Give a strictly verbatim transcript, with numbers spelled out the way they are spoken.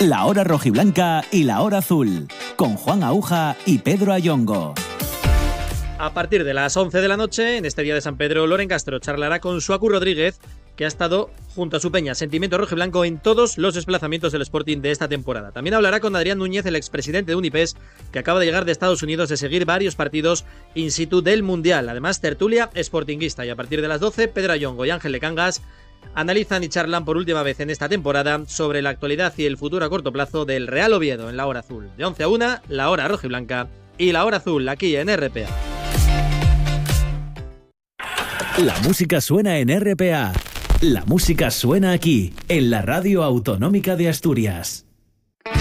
La Hora Rojiblanca y La Hora Azul, con Juan Aúja y Pedro Ayongo. A partir de las once de la noche, en este día de San Pedro, Loren Castro charlará con Suaku Rodríguez, que ha estado junto a su peña Sentimiento Rojiblanco en todos los desplazamientos del Sporting de esta temporada. También hablará con Adrián Núñez, el expresidente de Unipes, que acaba de llegar de Estados Unidos de seguir varios partidos in situ del Mundial. Además, tertulia sportinguista, y a partir de las doce, Pedro Ayongo y Ángel de Cangas analizan y charlan por última vez en esta temporada sobre la actualidad y el futuro a corto plazo del Real Oviedo en La Hora Azul. De once a una, La Hora Rojiblanca y La Hora Azul, aquí en R P A. La música suena en R P A. La música suena aquí, en la Radio Autonómica de Asturias.